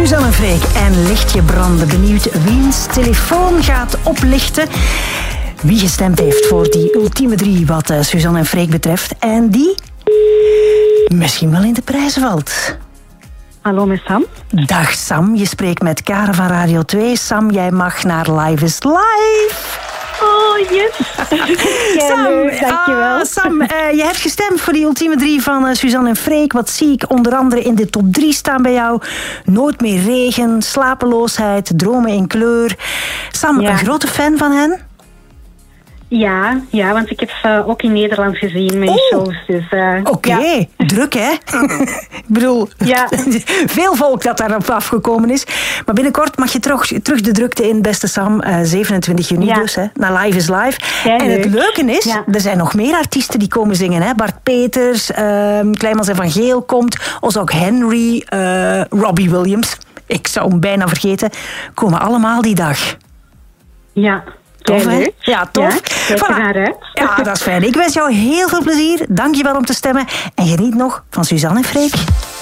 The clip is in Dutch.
Suzanne en Freek en lichtje branden. Benieuwd wiens telefoon gaat oplichten. Wie gestemd heeft voor die ultieme 3 wat Suzanne en Freek betreft. En die misschien wel in de prijzen valt. Hallo, met Sam. Dag Sam, je spreekt met Karen van Radio 2. Sam, jij mag naar Live is Live. Oh, yes. Sam, dankjewel. Sam, je hebt gestemd voor die ultieme 3 van Suzanne en Freek. Wat zie ik onder andere in de top 3 staan bij jou? Nooit meer regen, slapeloosheid, dromen in kleur. Sam, een grote fan van hen? Ja, want ik heb ze ook in Nederland gezien, mijn shows. Dus, Oké, druk hè? Ik bedoel, veel volk dat daarop afgekomen is. Maar binnenkort mag je terug de drukte in, beste Sam. 27 juni dus, hè, naar Live is Live. Ja, en het leuke is, er zijn nog meer artiesten die komen zingen. Hè? Bart Peters, Kleimans en Van Geel komt. Ons ook Henry, Robbie Williams. Ik zou hem bijna vergeten. Komen allemaal die dag. Ja. Tof, hè? Ja, tof. Ja, kijk er naar uit. Ja, dat is fijn. Ik wens jou heel veel plezier. Dank je wel om te stemmen. En geniet nog van Suzanne en Freek.